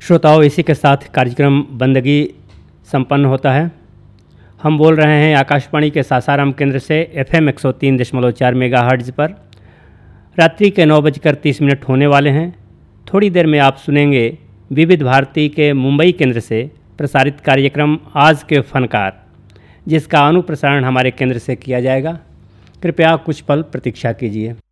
श्रोताओं, इसी के साथ कार्यक्रम बंदगी संपन्न होता है। हम बोल रहे हैं आकाशवाणी के सासाराम केंद्र से FM 103.4 मेगाहर्ट्ज़ पर। रात्रि के 9:30 होने वाले हैं। थोड़ी देर में आप सुनेंगे विविध भारती के मुंबई केंद्र से प्रसारित कार्यक्रम आज के फनकार, जिसका अनुप्रसारण हमारे केंद्र से किया जाएगा। कृपया कुछ पल प्रतीक्षा कीजिए।